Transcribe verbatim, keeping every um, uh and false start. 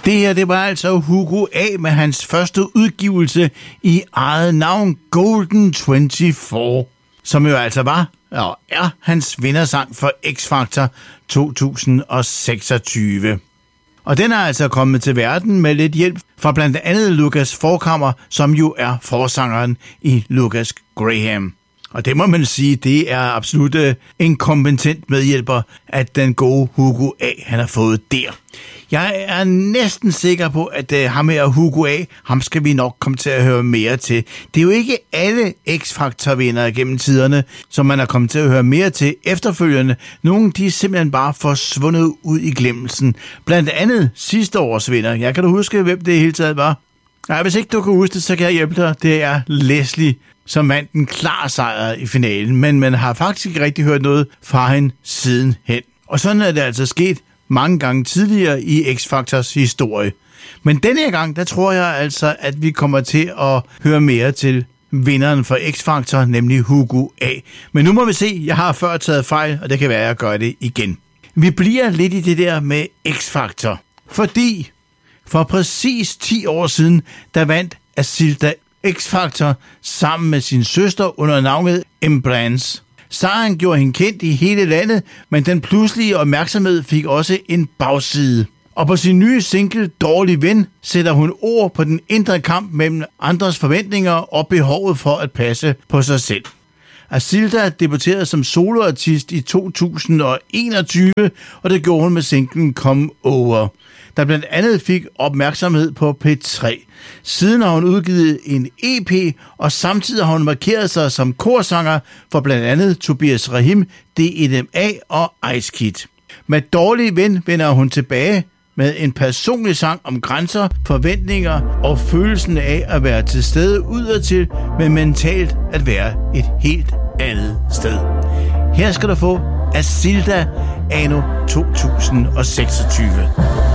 Det her, det var altså Hugo A. med hans første udgivelse i eget navn, Golden toogtyve, som jo altså var og er hans vindersang for X-Factor to tusind seksogtyve. Og den er altså kommet til verden med lidt hjælp fra blandt andet Lucas Forkammer, som jo er forsangeren i Lucas Graham. Og det må man sige, det er absolut en kompetent medhjælper, at den gode Hugo A. han har fået der. Jeg er næsten sikker på, at uh, ham her Hugo A., ham skal vi nok komme til at høre mere til. Det er jo ikke alle X-Factor-vindere gennem tiderne, som man er kommet til at høre mere til efterfølgende. Nogle de er simpelthen bare forsvundet ud i glemmelsen. Blandt andet sidste års vinder. Jeg kan du huske, hvem det hele taget var? Nej, hvis ikke du kan huske det, så kan jeg hjælpe dig. Det er Leslie, som vandt en klar sejr i finalen. Men man har faktisk ikke rigtig hørt noget fra hende siden hen. Og sådan er det altså sket mange gange tidligere i X-Factors historie. Men denne her gang, der tror jeg altså, at vi kommer til at høre mere til vinderen for X-Factor, nemlig Hugo A. Men nu må vi se, jeg har før taget fejl, og det kan være, at jeg gør det igen. Vi bliver lidt i det der med X-Factor, fordi for præcis ti år siden, der vandt Asilda X-Factor sammen med sin søster under navnet Embrace. Sejren gjorde hende kendt i hele landet, men den pludselige opmærksomhed fik også en bagside. Og på sin nye single Dårlig Ven sætter hun ord på den indre kamp mellem andres forventninger og behovet for at passe på sig selv. Asilda debuterede som soloartist i to tusind enogtyve, og det gjorde hun med singlen Come Over, der blandt andet fik opmærksomhed på P tre. Siden har hun udgivet en E P, og samtidig har hun markeret sig som korsanger for blandt andet Tobias Rahim, D E M A og Ice Kid. Med Dårlig Ven vender hun tilbage med en personlig sang om grænser, forventninger og følelsen af at være til stede udadtil, men mentalt at være et helt andet sted. Her skal du få Asilda anno to tusind seksogtyve.